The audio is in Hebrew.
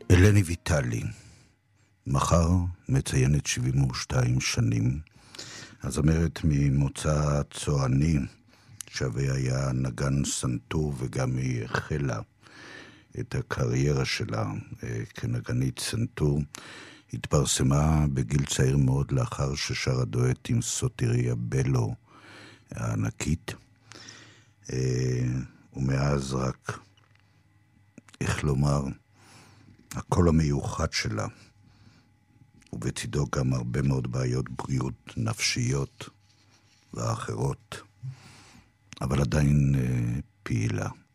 אלני ויטלי, מחר מציינת 72 שנים. הזמרת ממוצא צועני, שאבי היה נגן סנטור, וגם היא החלה את הקריירה שלה כנגנית סנטור. התפרסמה בגיל צעיר מאוד לאחר ששרה דואט עם סוטריה בלו הענקית, ומאז רק, איך לומר, הקול המיוחד שלה, ובצידו גם הרבה מאוד בעיות בריאות נפשיות ואחרות, אבל עדיין פעילה.